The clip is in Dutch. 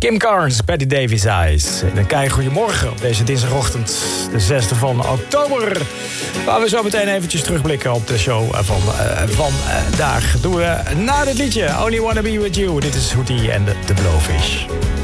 Kim Carnes, Patty Davis Eyes. En een kei goedemorgen op deze dinsdagochtend, de 6e van oktober. Waar we zo meteen eventjes terugblikken op de show van vandaag. Doen we na dit liedje, Only Wanna Be With You. Dit is Hootie en de Blowfish.